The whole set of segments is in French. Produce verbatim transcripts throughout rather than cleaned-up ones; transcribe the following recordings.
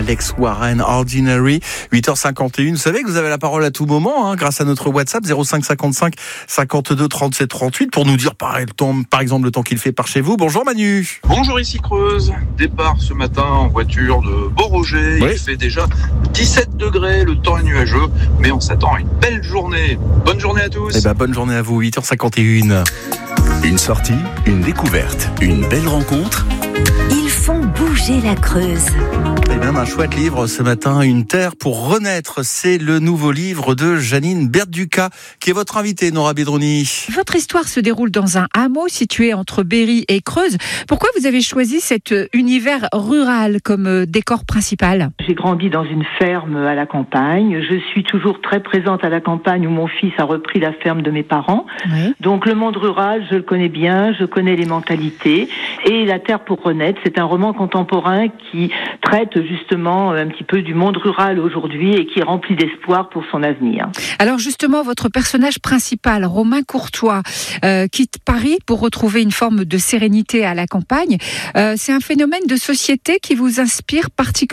Alex Warren, Ordinary, huit heures cinquante et une. Vous savez que vous avez la parole à tout moment, hein, grâce à notre WhatsApp zéro cinq cinquante-cinq cinquante-deux trente-sept trente-huit pour nous dire par, le temps, par exemple le temps qu'il fait par chez vous. Bonjour Manu. Bonjour, ici Creuse. Départ ce matin en voiture de Beauroger. Oui. Il fait déjà dix-sept degrés, le temps est nuageux, mais on s'attend à une belle journée. Bonne journée à tous. Eh ben, bonne journée à vous, huit heures cinquante et une. Une sortie, une découverte, une belle rencontre. Ils font bouger la Creuse. Et même un chouette livre ce matin, Une terre pour renaître. C'est le nouveau livre de Janine Berduca, qui est votre invitée, Nora Bedroni. Votre histoire se déroule dans un hameau situé entre Berry et Creuse. Pourquoi vous avez choisi cet univers rural comme décor principal ? J'ai grandi dans une ferme à la campagne. Je suis toujours très présente à la campagne où mon fils a repris la ferme de mes parents. Oui. Donc le monde rural, je le connais bien, je connais les mentalités. Et La terre pour renaître, c'est un roman contemporain qui traite justement un petit peu du monde rural aujourd'hui et qui est rempli d'espoir pour son avenir. Alors justement, votre personnage principal, Romain Courtois, euh, quitte Paris pour retrouver une forme de sérénité à la campagne. Euh, c'est un phénomène de société qui vous inspire particulièrement ?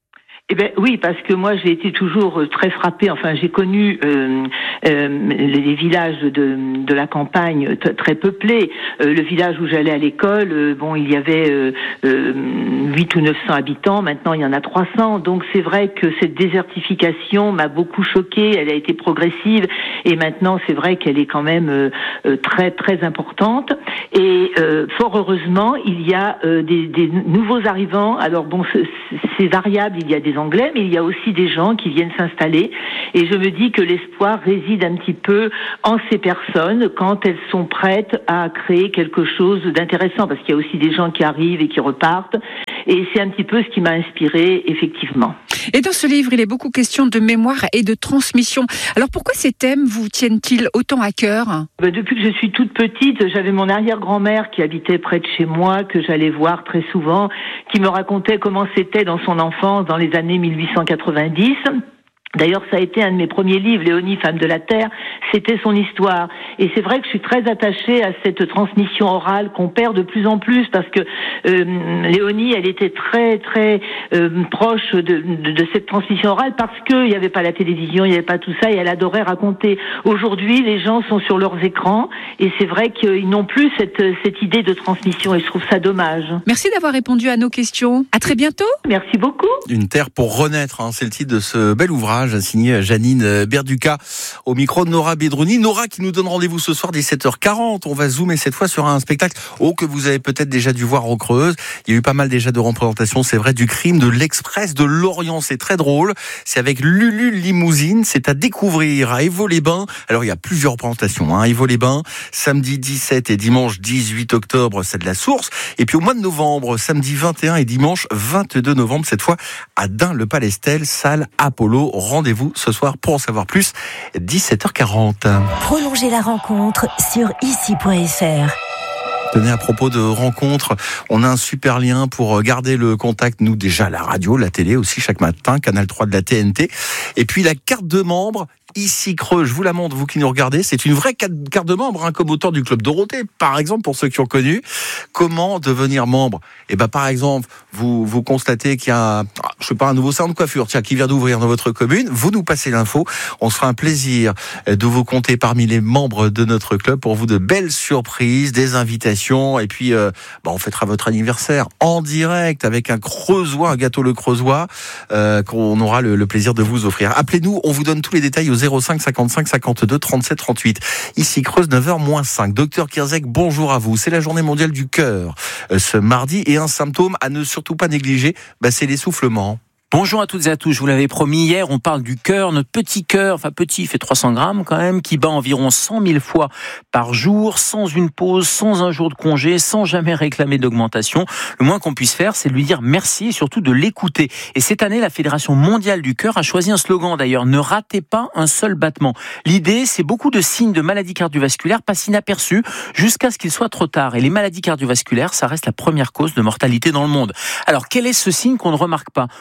Eh ben oui, parce que moi j'ai été toujours très frappée. Enfin, j'ai connu euh, euh, les villages de, de la campagne t- très peuplés. Euh, le village où j'allais à l'école, euh, bon, il y avait euh, euh, huit ou neuf cents habitants. Maintenant, il y en a trois cents. Donc, c'est vrai que cette désertification m'a beaucoup choquée. Elle a été progressive et maintenant, c'est vrai qu'elle est quand même euh, très très importante. Et euh, fort heureusement, il y a euh, des, des nouveaux arrivants. Alors bon, c'est, c'est variable. Il y a des Anglais, mais il y a aussi des gens qui viennent s'installer. Et je me dis que l'espoir réside un petit peu en ces personnes quand elles sont prêtes à créer quelque chose d'intéressant, parce qu'il y a aussi des gens qui arrivent et qui repartent. Et c'est un petit peu ce qui m'a inspirée, effectivement. Et dans ce livre, il est beaucoup question de mémoire et de transmission. Alors pourquoi ces thèmes vous tiennent-ils autant à cœur ? Ben, depuis que je suis toute petite, j'avais mon arrière-grand-mère qui habitait près de chez moi, que j'allais voir très souvent, qui me racontait comment c'était dans son enfance dans les années mille huit cent quatre-vingt-dix. D'ailleurs, ça a été un de mes premiers livres, Léonie, femme de la terre, c'était son histoire. Et c'est vrai que je suis très attachée à cette transmission orale qu'on perd de plus en plus, parce que euh, Léonie, elle était très, très euh, proche de, de, de cette transmission orale, parce qu'il n'y avait pas la télévision, il n'y avait pas tout ça, et elle adorait raconter. Aujourd'hui, les gens sont sur leurs écrans, et c'est vrai qu'ils n'ont plus cette, cette idée de transmission, et je trouve ça dommage. Merci d'avoir répondu à nos questions. À très bientôt. Merci beaucoup. Une terre pour renaître, hein, c'est le titre de ce bel ouvrage signé Janine Berduca au micro de Nora Bedroni. Nora qui nous donne rendez-vous ce soir dix-sept heures quarante. On va zoomer cette fois sur un spectacle oh, que vous avez peut-être déjà dû voir au Creuse. Il y a eu pas mal déjà de représentations, c'est vrai, du crime de l'Express de Lorient. C'est très drôle. C'est avec Lulu Limousine. C'est à découvrir à Évaux-les-Bains. Alors il y a plusieurs représentations. Hein. Évaux-les-Bains, samedi dix-sept et dimanche dix-huit octobre, c'est de la Source. Et puis au mois de novembre, samedi vingt et un et dimanche vingt-deux novembre, cette fois à Dun-le-Palestel, salle Apollo. Rendez-vous ce soir pour en savoir plus, dix-sept heures quarante. Prolongez la rencontre sur ici point f r. Tenez, à propos de rencontres, on a un super lien pour garder le contact, nous déjà la radio, la télé aussi chaque matin, Canal trois de la T N T, et puis la carte de membre. Ici Creuse, je vous la montre, vous qui nous regardez, c'est une vraie carte de membre, hein, comme autant du Club Dorothée, par exemple, pour ceux qui ont connu. Comment devenir membre ? Eh ben, par exemple, vous, vous constatez qu'il y a, je sais pas, un nouveau salon de coiffure, tiens, qui vient d'ouvrir dans votre commune, vous nous passez l'info, on se fera un plaisir de vous compter parmi les membres de notre club pour vous de belles surprises, des invitations, et puis, euh, bah, on fêtera votre anniversaire en direct avec un creusois, un gâteau le creusois, euh, qu'on aura le, le plaisir de vous offrir. Appelez-nous, on vous donne tous les détails aux zéro cinq cinquante-cinq cinquante-deux trente-sept trente-huit. Ici Creuse, neuf heures moins cinq. Docteur Kirzek, bonjour à vous. C'est la journée mondiale du cœur euh, ce mardi, et un symptôme à ne surtout pas négliger, bah, c'est l'essoufflement. Bonjour à toutes et à tous, je vous l'avais promis hier, on parle du cœur, notre petit cœur, enfin petit, il fait trois cents grammes quand même, qui bat environ cent mille fois par jour, sans une pause, sans un jour de congé, sans jamais réclamer d'augmentation. Le moins qu'on puisse faire, c'est de lui dire merci et surtout de l'écouter. Et cette année, la Fédération mondiale du cœur a choisi un slogan d'ailleurs, ne ratez pas un seul battement. L'idée, c'est beaucoup de signes de maladies cardiovasculaires passent inaperçus jusqu'à ce qu'il soit trop tard. Et les maladies cardiovasculaires, ça reste la première cause de mortalité dans le monde. Alors, quel est ce signe qu'on ne remarque pas ou qu'on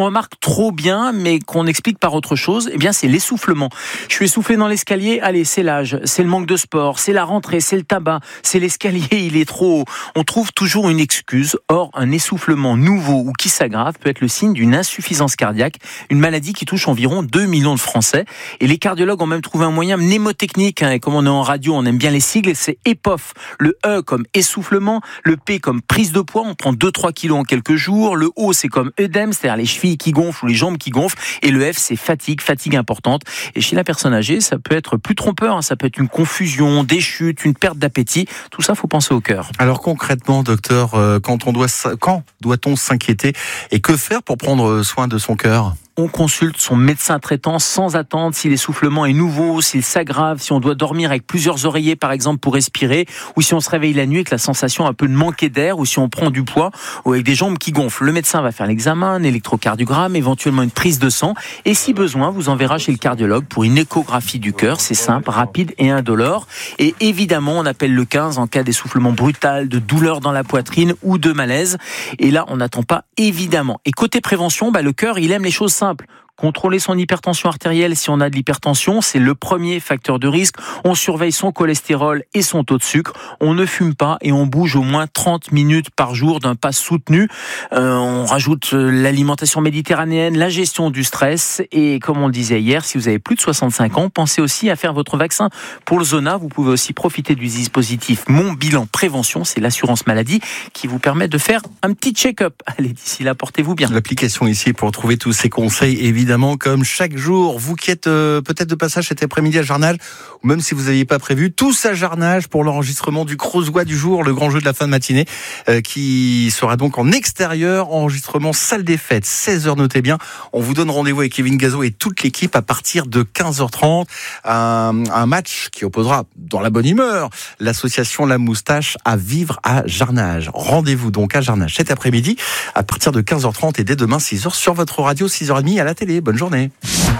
remarque trop bien, mais qu'on explique par autre chose, eh bien c'est l'essoufflement. Je suis essoufflé dans l'escalier, allez, c'est l'âge, c'est le manque de sport, c'est la rentrée, c'est le tabac, c'est l'escalier, il est trop haut. On trouve toujours une excuse. Or, un essoufflement nouveau ou qui s'aggrave peut être le signe d'une insuffisance cardiaque, une maladie qui touche environ deux millions de Français. Et les cardiologues ont même trouvé un moyen mnémotechnique, hein, et comme on est en radio, on aime bien les sigles, c'est E P O F. Le E comme essoufflement, le P comme prise de poids, on prend deux à trois kilos en quelques jours, le O c'est comme œdème, c'est-à-dire les chevilles qui gonflent ou les jambes qui gonflent, et le F c'est fatigue, fatigue importante. Et chez la personne âgée, ça peut être plus trompeur, hein, ça peut être une confusion, des chutes, une perte d'appétit, tout ça, faut penser au cœur. Alors concrètement, docteur, euh, quand on doit, quand doit-on s'inquiéter et que faire pour prendre soin de son cœur ? On consulte son médecin traitant sans attendre si l'essoufflement est nouveau, s'il s'aggrave, si on doit dormir avec plusieurs oreillers par exemple pour respirer, ou si on se réveille la nuit avec la sensation un peu de manquer d'air, ou si on prend du poids, ou avec des jambes qui gonflent. Le médecin va faire l'examen, un électrocardiogramme, éventuellement une prise de sang, et si besoin, vous enverra chez le cardiologue pour une échographie du cœur. C'est simple, rapide et indolore. Et évidemment, on appelle le quinze en cas d'essoufflement brutal, de douleur dans la poitrine ou de malaise. Et là, on n'attend pas évidemment. Et côté prévention, bah, le cœur, il aime les choses simples. Contrôler son hypertension artérielle si on a de l'hypertension, c'est le premier facteur de risque. On surveille son cholestérol et son taux de sucre. On ne fume pas et on bouge au moins trente minutes par jour d'un pas soutenu. Euh, on rajoute l'alimentation méditerranéenne, la gestion du stress. Et comme on le disait hier, si vous avez plus de soixante-cinq ans, pensez aussi à faire votre vaccin pour le zona. Vous pouvez aussi profiter du dispositif Mon Bilan Prévention. C'est l'assurance maladie qui vous permet de faire un petit check-up. Allez, d'ici là, portez-vous bien. L'application ici pour trouver tous ces conseils, évidemment. Évidemment, comme chaque jour, vous qui êtes euh, peut-être de passage cet après-midi à Jarnage, ou même si vous n'aviez pas prévu, tous à Jarnage pour l'enregistrement du Creusois du jour, le grand jeu de la fin de matinée, euh, qui sera donc en extérieur, enregistrement salle des fêtes, seize heures, notez bien. On vous donne rendez-vous avec Kevin Gazo et toute l'équipe à partir de quinze heures trente. Un, un match qui opposera, dans la bonne humeur, l'association La Moustache à Vivre à Jarnage. Rendez-vous donc à Jarnage cet après-midi à partir de quinze heures trente et dès demain six heures sur votre radio, six heures trente à la télé. Bonne journée.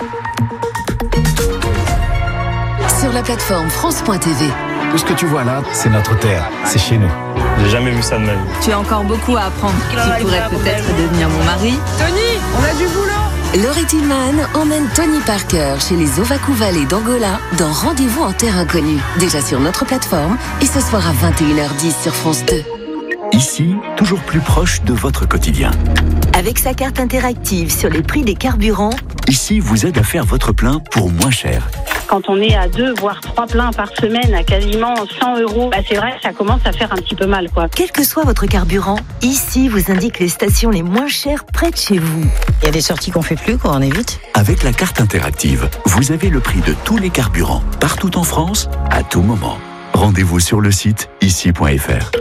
Sur la plateforme France point T V. Tout ce que tu vois là, c'est notre terre, c'est chez nous. J'ai jamais vu ça de ma vie. Tu as encore beaucoup à apprendre. Tu pourrais peut-être devenir mon mari. Tony, on a du boulot. Laurie Tillman emmène Tony Parker chez les Ovakou Valley d'Angola dans Rendez-vous en terre inconnue. Déjà sur notre plateforme et ce soir à vingt et une heures dix sur France deux. Ici, toujours plus proche de votre quotidien. Avec sa carte interactive sur les prix des carburants, Ici vous aide à faire votre plein pour moins cher. Quand on est à deux, voire trois pleins par semaine à quasiment cent euros, bah c'est vrai que ça commence à faire un petit peu mal, quoi. Quel que soit votre carburant, ici vous indique les stations les moins chères près de chez vous. Il y a des sorties qu'on fait plus, quoi, on évite. Avec la carte interactive, vous avez le prix de tous les carburants, partout en France, à tout moment. Rendez-vous sur le site ici point f r.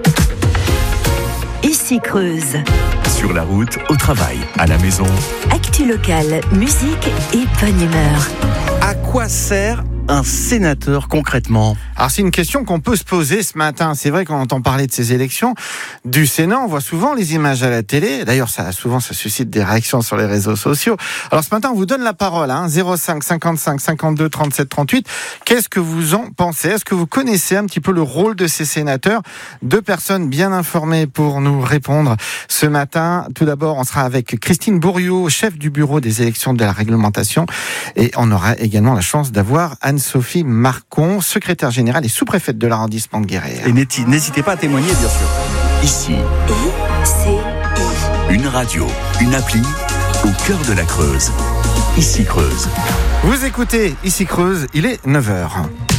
Ici Creuse. Sur la route, au travail, à la maison. Actu locale, musique et bonne humeur. À quoi sert un sénateur concrètement ? Alors c'est une question qu'on peut se poser ce matin. C'est vrai qu'on entend parler de ces élections du Sénat, on voit souvent les images à la télé. D'ailleurs, ça souvent ça suscite des réactions sur les réseaux sociaux. Alors ce matin, on vous donne la parole, hein, zéro cinq cinquante-cinq cinquante-deux trente-sept trente-huit. Qu'est-ce que vous en pensez ? Est-ce que vous connaissez un petit peu le rôle de ces sénateurs ? Deux personnes bien informées pour nous répondre ce matin. Tout d'abord, on sera avec Christine Bourriot, chef du bureau des élections de la réglementation, et on aura également la chance d'avoir Anne-Sophie Marcon, secrétaire générale et sous-préfète de l'arrondissement de Guéret. Et n'hésitez pas à témoigner, bien sûr. Ici, I C I. une radio, une appli, au cœur de la Creuse. Ici Creuse. Vous écoutez Ici Creuse, il est neuf heures.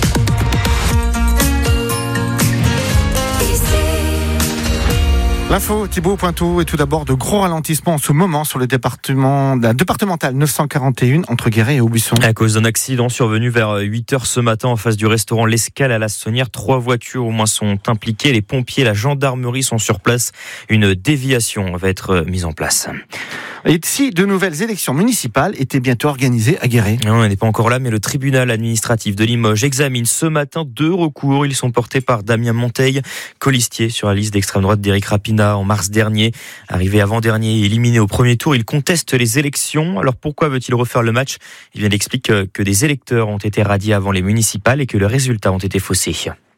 L'info, Thibaut Pointeau, et tout d'abord de gros ralentissements en ce moment sur le département, la départementale neuf cent quarante et un entre Guéret et Aubusson. À cause d'un accident survenu vers huit heures ce matin en face du restaurant L'Escale à la Saunière, trois voitures au moins sont impliquées. Les pompiers, la gendarmerie sont sur place. Une déviation va être mise en place. Et si de nouvelles élections municipales étaient bientôt organisées à Guéret. Non, on n'est pas encore là, mais le tribunal administratif de Limoges examine ce matin deux recours. Ils sont portés par Damien Monteil, colistier sur la liste d'extrême droite d'Éric Rapina en mars dernier. Arrivé avant-dernier et éliminé au premier tour, il conteste les élections. Alors pourquoi veut-il refaire le match ? Il vient d'expliquer que des électeurs ont été radiés avant les municipales et que les résultats ont été faussés.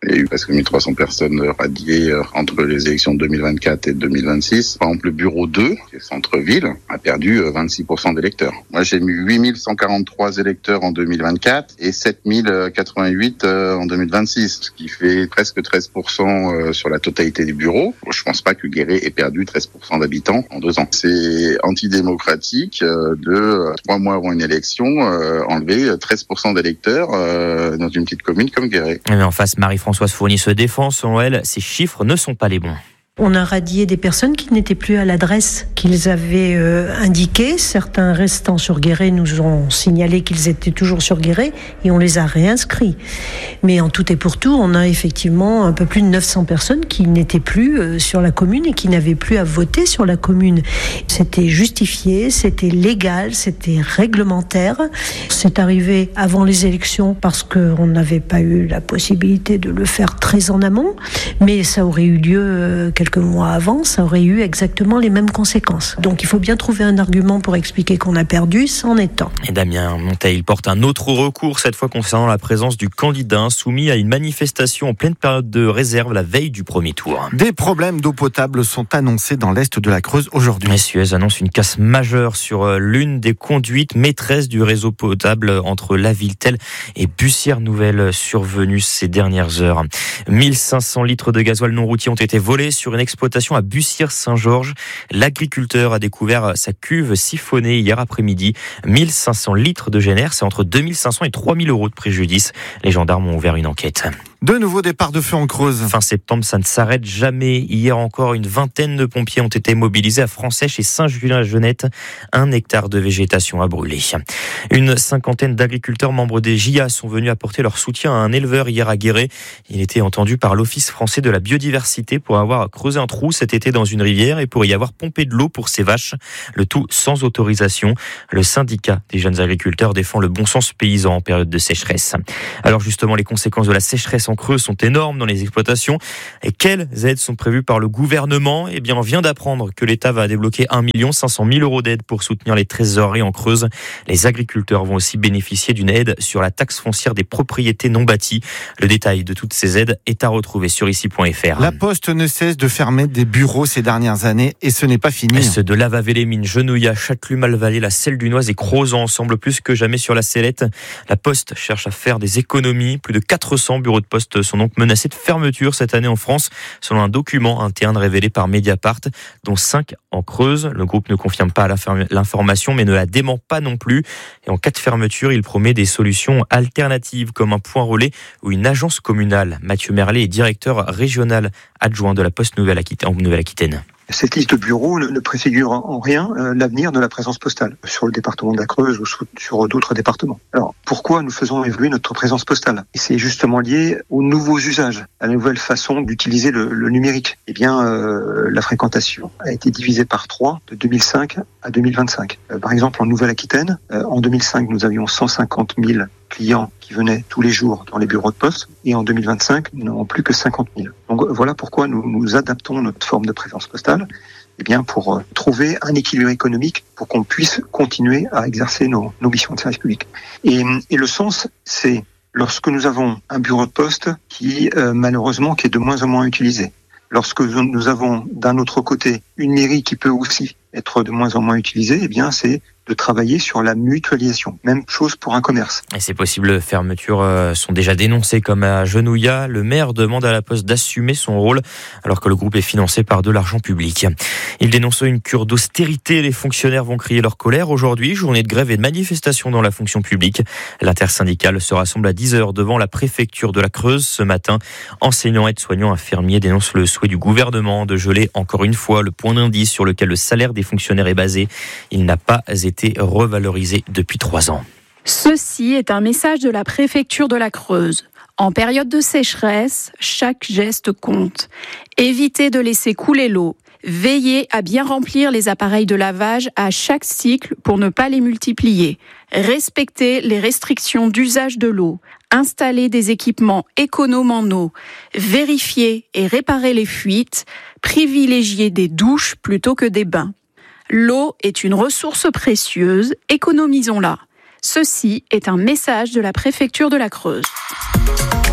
Il y a eu presque mille trois cents personnes radiées entre les élections de deux mille vingt-quatre et deux mille vingt-six. Par exemple, le bureau deux, qui est centre-ville, a perdu vingt-six pour cent d'électeurs. Moi, j'ai mis huit mille cent quarante-trois électeurs en deux mille vingt-quatre et sept mille quatre-vingt-huit en deux mille vingt-six, ce qui fait presque treize pour cent sur la totalité des bureaux. Je pense pas que Guéret ait perdu treize pour cent d'habitants en deux ans. C'est antidémocratique de, trois mois avant une élection, enlever treize pour cent d'électeurs dans une petite commune comme Guéret. Mais en face, Marie-Françoise Fournier se défend. Selon elle, ces chiffres ne sont pas les bons. On a radié des personnes qui n'étaient plus à l'adresse qu'ils avaient euh, indiquée. Certains restants sur Guéret nous ont signalé qu'ils étaient toujours sur Guéret et on les a réinscrits. Mais en tout et pour tout, on a effectivement un peu plus de neuf cents personnes qui n'étaient plus euh, sur la commune et qui n'avaient plus à voter sur la commune. C'était justifié, c'était légal, c'était réglementaire. C'est arrivé avant les élections parce qu'on n'avait pas eu la possibilité de le faire très en amont, mais ça aurait eu lieu euh, quelques mois avant, ça aurait eu exactement les mêmes conséquences. Donc il faut bien trouver un argument pour expliquer qu'on a perdu, c'en est temps. Et Damien Monteil porte un autre recours, cette fois concernant la présence du candidat soumis à une manifestation en pleine période de réserve la veille du premier tour. Des problèmes d'eau potable sont annoncés dans l'est de la Creuse aujourd'hui. Suez annonce une casse majeure sur l'une des conduites maîtresses du réseau potable entre La Villetel et Bussière-Nouvelle, survenue ces dernières heures. mille cinq cents litres de gasoil non routier ont été volés sur une exploitation à Bussière-Saint-Georges. L'agriculteur a découvert sa cuve siphonnée hier après-midi. mille cinq cents litres de génère, c'est entre deux mille cinq cents et trois mille euros de préjudice. Les gendarmes ont ouvert une enquête. De nouveaux départs de feu en Creuse. Fin septembre, ça ne s'arrête jamais. Hier encore, une vingtaine de pompiers ont été mobilisés à Françèche et Saint-Julien-Genette. Un hectare de végétation a brûlé. Une cinquantaine d'agriculteurs membres des J A sont venus apporter leur soutien à un éleveur hier à Guéret. Il était entendu par l'Office français de la biodiversité pour avoir creusé un trou cet été dans une rivière et pour y avoir pompé de l'eau pour ses vaches. Le tout sans autorisation. Le syndicat des jeunes agriculteurs défend le bon sens paysan en période de sécheresse. Alors justement, les conséquences de la sécheresse en Creuse sont énormes dans les exploitations. Et quelles aides sont prévues par le gouvernement ? Eh bien, on vient d'apprendre que l'État va débloquer un million cinq cent mille euros d'aide pour soutenir les trésoreries en Creuse. Les agriculteurs vont aussi bénéficier d'une aide sur la taxe foncière des propriétés non bâties. Le détail de toutes ces aides est à retrouver sur ici point f r. La Poste ne cesse de fermer des bureaux ces dernières années et ce n'est pas fini. Et ceux de Lavavé-les-Mines, Genouillat, Châtellus-Malvallée, la Selle-du-Noise et Crozant semblent plus que jamais sur la sellette. La Poste cherche à faire des économies. Plus de quatre cents bureaux de poste sont donc menacés de fermeture cette année en France, selon un document interne révélé par Mediapart, dont cinq en Creuse. Le groupe ne confirme pas l'information, mais ne la dément pas non plus. Et en cas de fermeture, il promet des solutions alternatives, comme un point relais ou une agence communale. Mathieu Merlet est directeur régional adjoint de la Poste Nouvelle-Aquitaine, en Nouvelle-Aquitaine. Cette liste de bureaux ne, ne préfigure en rien euh, l'avenir de la présence postale sur le département de la Creuse ou sur, sur d'autres départements. Alors, pourquoi nous faisons évoluer notre présence postale ? Et c'est justement lié aux nouveaux usages, à la nouvelle façon d'utiliser le, le numérique. Eh bien, euh, la fréquentation a été divisée par trois de deux mille cinq à deux mille vingt-cinq. Euh, par exemple, en Nouvelle-Aquitaine, euh, en deux mille cinq, nous avions cent cinquante mille clients qui venaient tous les jours dans les bureaux de poste, et en deux mille vingt-cinq, nous n'avons plus que cinquante mille. Donc voilà pourquoi nous, nous adaptons notre forme de présence postale, eh bien pour euh, trouver un équilibre économique pour qu'on puisse continuer à exercer nos, nos missions de service public. Et, et le sens, c'est lorsque nous avons un bureau de poste qui, euh, malheureusement, qui est de moins en moins utilisé. Lorsque nous avons, d'un autre côté, une mairie qui peut aussi être de moins en moins utilisée, eh bien, c'est de travailler sur la mutualisation. Même chose pour un commerce. Et ces possibles fermetures sont déjà dénoncées, comme à Genouillat. Le maire demande à la Poste d'assumer son rôle alors que le groupe est financé par de l'argent public. Il dénonce une cure d'austérité. Les fonctionnaires vont crier leur colère aujourd'hui. Journée de grève et de manifestation dans la fonction publique. L'intersyndicale se rassemble à dix heures devant la préfecture de la Creuse ce matin. Enseignants, aides-soignants, infirmiers dénoncent le souhait du gouvernement de geler encore une fois le point d'indice sur lequel le salaire des fonctionnaires est basé. Il n'a pas été été revalorisé depuis trois ans. Ceci est un message de la préfecture de la Creuse. En période de sécheresse, chaque geste compte. Évitez de laisser couler l'eau. Veillez à bien remplir les appareils de lavage à chaque cycle pour ne pas les multiplier. Respectez les restrictions d'usage de l'eau. Installez des équipements économes en eau. Vérifiez et réparez les fuites. Privilégiez des douches plutôt que des bains. L'eau est une ressource précieuse, économisons-la. Ceci est un message de la préfecture de la Creuse.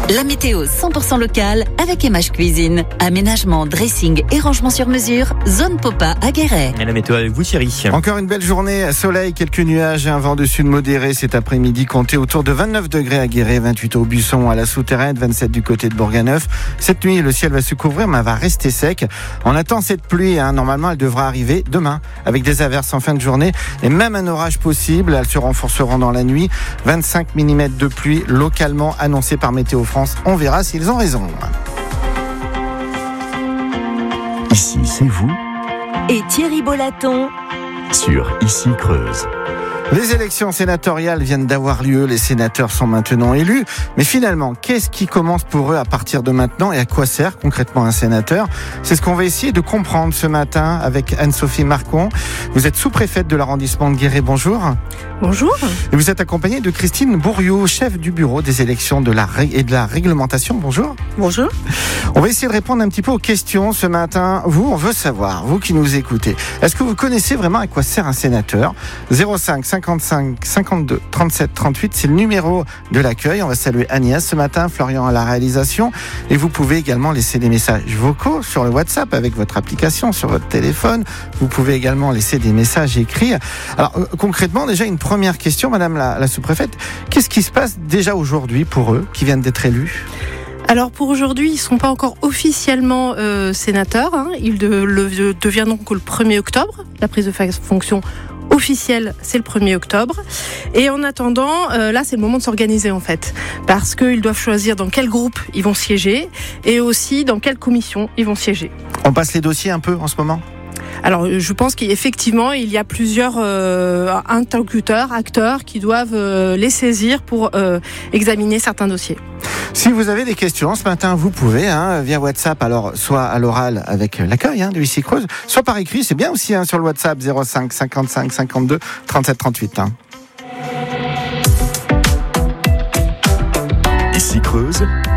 La météo cent pour cent locale avec M H Cuisine. Aménagement, dressing et rangement sur mesure. Zone Popa à Guéret. Et la météo avec vous Thierry. Encore une belle journée, soleil, quelques nuages et un vent de sud modéré cet après-midi. Comptez autour de vingt-neuf degrés à Guéret, vingt-huit au Buisson, à la Souterraine, vingt-sept du côté de Bourganeuf. Cette nuit, le ciel va se couvrir mais va rester sec. On attend cette pluie, hein. Normalement elle devra arriver demain avec des averses en fin de journée et même un orage possible. Elles se renforceront dans la nuit. vingt-cinq millimètres de pluie localement annoncés par Météo France. On verra s'ils ont raison. Ici, c'est vous. Et Thierry Bolaton Sur Ici Creuse. Les élections sénatoriales viennent d'avoir lieu, les sénateurs sont maintenant élus, mais finalement, qu'est-ce qui commence pour eux à partir de maintenant et à quoi sert concrètement un sénateur ? C'est ce qu'on va essayer de comprendre ce matin avec Anne-Sophie Marcon. Vous êtes sous-préfète de l'arrondissement de Guéret, bonjour. Bonjour. Et vous êtes accompagnée de Christine Bourriot, chef du bureau des élections de la ré- et de la réglementation, bonjour. Bonjour. On va essayer de répondre un petit peu aux questions ce matin. Vous, on veut savoir, vous qui nous écoutez, est-ce que vous connaissez vraiment à quoi sert un sénateur ? zéro cinq cinquante-cinq cinquante-deux trente-sept trente-huit, c'est le numéro de l'accueil. On va saluer Agnès ce matin, Florian à la réalisation. Et vous pouvez également laisser des messages vocaux sur le WhatsApp avec votre application, sur votre téléphone. Vous pouvez également laisser des messages écrits. Alors euh, concrètement, déjà une première question, Madame la, la sous-préfète. Qu'est-ce qui se passe déjà aujourd'hui pour eux qui viennent d'être élus ? Alors pour aujourd'hui, ils ne sont pas encore officiellement euh, sénateurs. Hein. Ils de, le, deviendront que le premier octobre. La prise de fonction officielle, c'est le premier octobre. Et en attendant, euh, là, c'est le moment de s'organiser en fait. Parce qu'ils doivent choisir dans quel groupe ils vont siéger et aussi dans quelle commission ils vont siéger. On passe les dossiers un peu en ce moment ? Alors, je pense qu'effectivement, il y a plusieurs euh, interlocuteurs, acteurs qui doivent euh, les saisir pour euh, examiner certains dossiers. Si vous avez des questions ce matin, vous pouvez, hein, via WhatsApp, alors soit à l'oral avec l'accueil hein, de Ici Creuse, soit par écrit, c'est bien aussi hein, sur le WhatsApp zéro cinq cinquante-cinq cinquante-deux trente-sept trente-huit. Hein. Ici Creuse,